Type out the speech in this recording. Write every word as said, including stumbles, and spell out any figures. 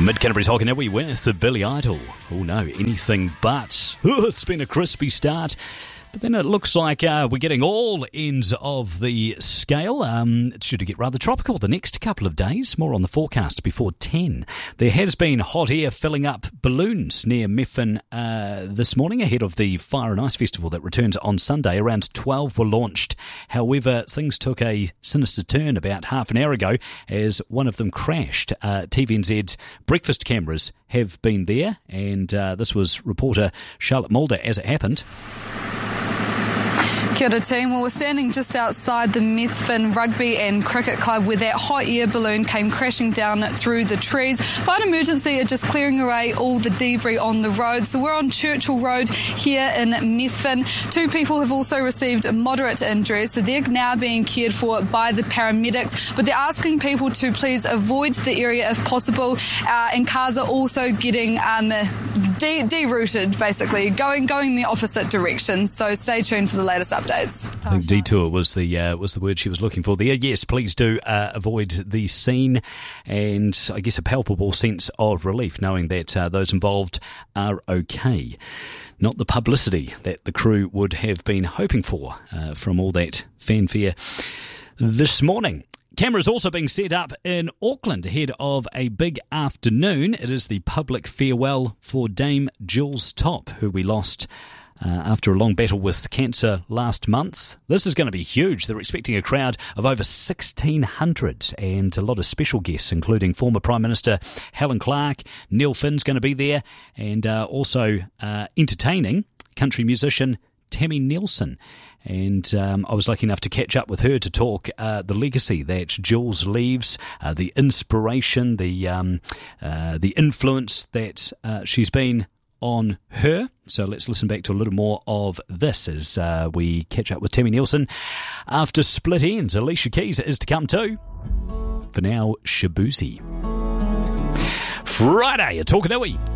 Mid-Canterbury's Hockanui with Billy Idol. Oh no, anything but. Oh, it's been a crispy start. But then it looks like uh, we're getting all ends of the scale. Um, it's due to get rather tropical the next couple of days. More on the forecast before ten. There has been hot air filling up balloons near Methven uh, this morning ahead of the Fire and Ice Festival that returns on Sunday. Around twelve were launched. However, things took a sinister turn about half an hour ago as one of them crashed. Uh, T V N Z breakfast cameras have been there, and uh, this was reporter Charlotte Mulder as it happened. Kia ora team. Well, we're standing just outside the Methven Rugby and Cricket Club where that hot air balloon came crashing down through the trees. Fire and emergency are just clearing away all the debris on the road. So we're on Churchill Road here in Methven. Two people have also received moderate injuries, so they're now being cared for by the paramedics. But they're asking people to please avoid the area if possible, uh, and cars are also getting um, de- derouted, basically, going going the opposite direction. So stay tuned for the latest updates. I think detour was the uh, was the word she was looking for there. Yes, please do uh, avoid the scene, and I guess a palpable sense of relief knowing that uh, those involved are okay. Not the publicity that the crew would have been hoping for uh, from all that fanfare this morning. Cameras also being set up in Auckland ahead of a big afternoon. It is the public farewell for Dame Jules Topp, who we lost Uh, after a long battle with cancer last month. This is going to be huge. They're expecting a crowd of over sixteen hundred and a lot of special guests, including former Prime Minister Helen Clark. Neil Finn's going to be there, and uh, also uh, entertaining country musician Tammy Nielsen. And um, I was lucky enough to catch up with her to talk uh, the legacy that Jules leaves, uh, the inspiration, the um, uh, the influence that uh, she's been on her. So let's listen back to a little more of this as uh, we catch up with Tammy Nielsen after Split Ends. Alicia Keys is to come too. For now, Shabuzi. Friday, a Talkanui.